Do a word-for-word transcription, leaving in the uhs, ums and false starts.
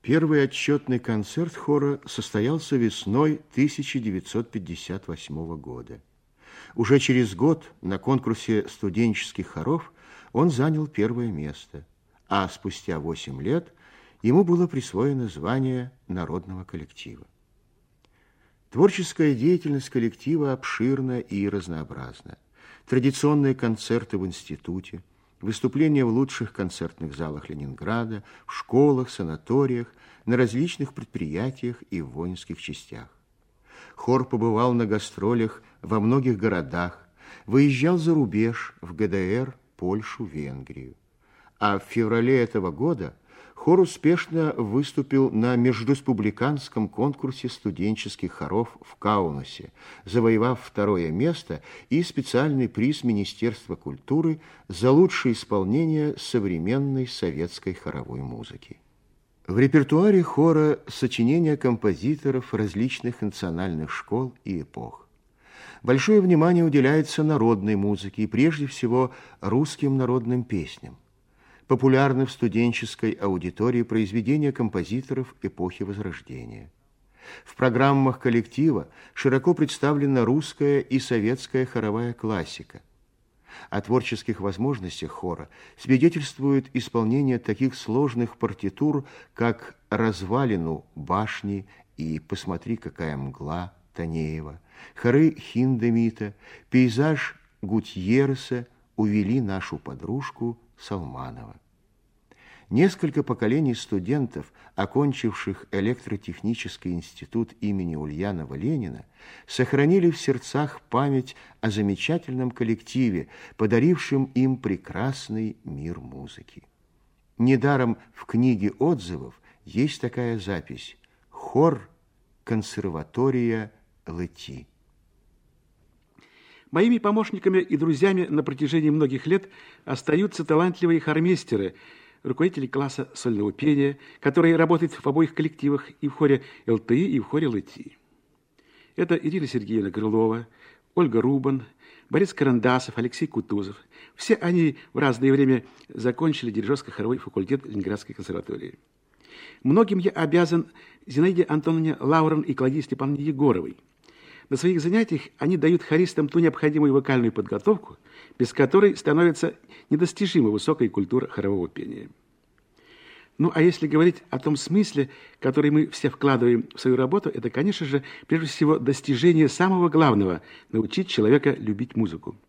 Первый отчетный концерт хора состоялся весной тысяча девятьсот пятьдесят восьмого года. Уже через год на конкурсе студенческих хоров он занял первое место, а спустя восемь лет ему было присвоено звание народного коллектива. Творческая деятельность коллектива обширна и разнообразна. Традиционные концерты в институте, выступления в лучших концертных залах Ленинграда, в школах, санаториях, на различных предприятиях и в воинских частях. Хор побывал на гастролях во многих городах, выезжал за рубеж, в ГДР, Польшу, Венгрию. А в феврале этого года хор успешно выступил на межреспубликанском конкурсе студенческих хоров в Каунасе, завоевав второе место и специальный приз Министерства культуры за лучшее исполнение современной советской хоровой музыки. В репертуаре хора сочинения композиторов различных национальных школ и эпох. Большое внимание уделяется народной музыке и прежде всего русским народным песням. Популярны в студенческой аудитории произведения композиторов эпохи Возрождения. В программах коллектива широко представлена русская и советская хоровая классика. О творческих возможностях хора свидетельствует исполнение таких сложных партитур, как «Развалину башни» и «Посмотри, какая мгла» Танеева, хоры Хиндемита, пейзаж Гутьерреса «Увели нашу подружку» Салманова. Несколько поколений студентов, окончивших электротехнический институт имени Ульянова Ленина, сохранили в сердцах память о замечательном коллективе, подарившем им прекрасный мир музыки. Недаром в книге отзывов есть такая запись: «Хор консерватория Лети». Моими помощниками и друзьями на протяжении многих лет остаются талантливые хормейстеры, руководители класса сольного пения, которые работают в обоих коллективах, и в хоре ЛТИ, и в хоре ЛТИ. Это Ирина Сергеевна Крылова, Ольга Рубан, Борис Карандасов, Алексей Кутузов. Все они в разное время закончили дирижерско-хоровой факультет Ленинградской консерватории. Многим я обязан Зинаиде Антоновне Лаурен и Клавдии Степановне Егоровой. На своих занятиях они дают хористам ту необходимую вокальную подготовку, без которой становится недостижима высокая культура хорового пения. Ну, а если говорить о том смысле, который мы все вкладываем в свою работу, это, конечно же, прежде всего достижение самого главного – научить человека любить музыку.